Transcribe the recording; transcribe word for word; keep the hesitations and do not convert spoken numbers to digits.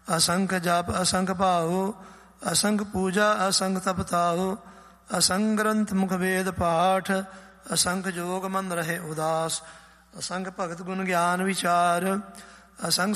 असंख जाप असंख भाओ, असंख पूजा असंख तप ताओ, असंख ग्रंथ मुख वेद पाठ, असंख जोग मन रहे उदास, असंख भगत गुण ज्ञान विचार, असंख